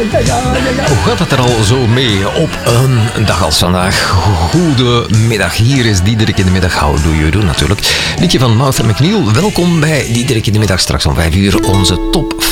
Hoe gaat het er al zo mee op een dag als vandaag? Goedemiddag, hier is Diederik in de middag. How do you do natuurlijk. Liedje van Martha McNeil. Welkom bij Diederik in de middag. Straks om 5 uur onze top